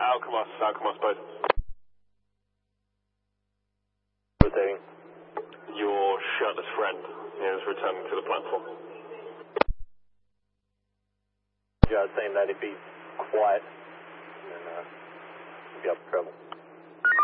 Alcamos both. Rotating. Your shirtless friend is returning to the platform. Yeah, same 90 feet, quiet, and then be up for trouble.